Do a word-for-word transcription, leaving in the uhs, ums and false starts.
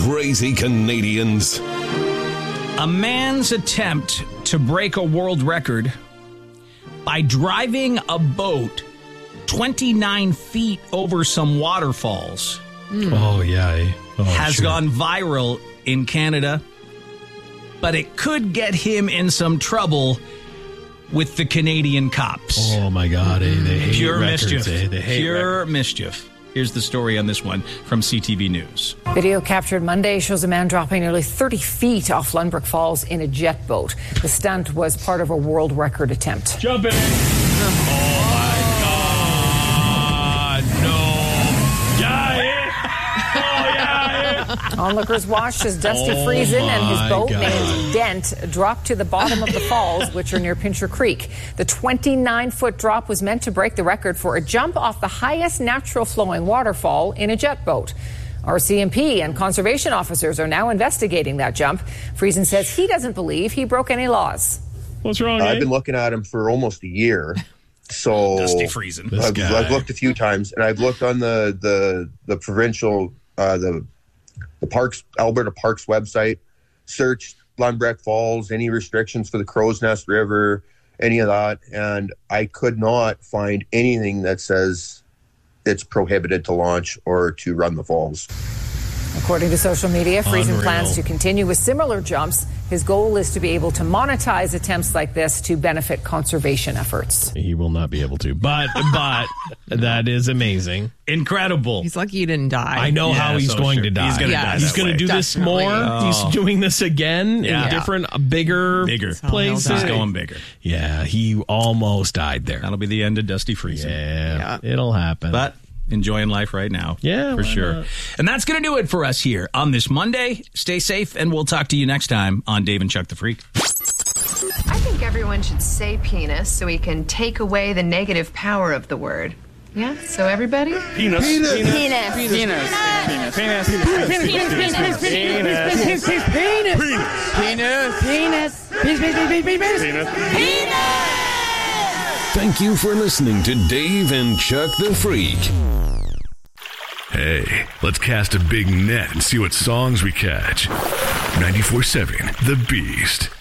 crazy Canadians. A man's attempt to break a world record by driving a boat twenty-nine feet over some waterfalls. Mm. Oh, yeah. Eh? Oh, has sure. gone viral in Canada, but it could get him in some trouble with the Canadian cops. Oh, my God. Eh? They hate Pure records, mischief. Eh? They hate Pure records. mischief. Here's the story on this one from C T V News. Video captured Monday shows a man dropping nearly thirty feet off Lundbrook Falls in a jet boat. The stunt was part of a world record attempt. Jump in. Oh, my God. No. Yeah, eh? Oh, yeah, eh? Onlookers watched as Dusty Oh, Friesen and his my boat God. named Dent dropped to the bottom of the falls, which are near Pincher Creek. The twenty-nine-foot drop was meant to break the record for a jump off the highest natural flowing waterfall in a jet boat. R C M P and conservation officers are now investigating that jump. Friesen says he doesn't believe he broke any laws. What's wrong, I've eh? been looking at him for almost a year. So Dusty Friesen. This I've, guy. I've looked a few times, and I've looked on the the the provincial uh, the the Parks Alberta Parks website, searched Lundbrook Falls, any restrictions for the Crow's Nest River, any of that, and I could not find anything that says it's prohibited to launch or to run the falls. According to social media, Friesen Unreal. plans to continue with similar jumps. His goal is to be able to monetize attempts like this to benefit conservation efforts. He will not be able to. But, but, that is amazing. Incredible. He's lucky he didn't die. I know Yeah, how he's so going sure. to die. He's gonna Yeah, die He's that going to way. do this Definitely. more. Oh. He's doing this again Yeah. in different, uh, bigger, Bigger. places. he'll He's die. going bigger. Yeah, he almost died there. That'll be the end of Dusty Friesen. Yeah, it'll happen. But enjoying life right now. Yeah, for why sure. not? And that's going to do it for us here on this Monday. Stay safe, and we'll talk to you next time on Dave and Chuck the Freak. I think everyone should say penis so we can take away the negative power of the word. Yeah? So everybody? Penis. Penis. Penis. Penis. Penis. Penis. Penis. Penis. Penis. Penis. Penis. Thank you for listening to Dave and Chuck the Freak. Hey, let's cast a big net and see what songs we catch. ninety-four seven The Beast.